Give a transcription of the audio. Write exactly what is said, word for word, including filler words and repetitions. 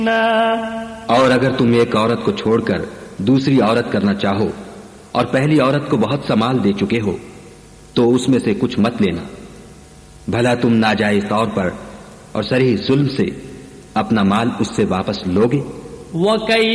और अगर तुम एक औरत को छोड़कर दूसरी औरत करना चाहो और पहली औरत को बहुत सा माल दे चुके हो तो उसमें से कुछ मत लेना, भला तुम नाजायज तौर पर और सरीह जुल्म से अपना माल उससे वापस लोगे।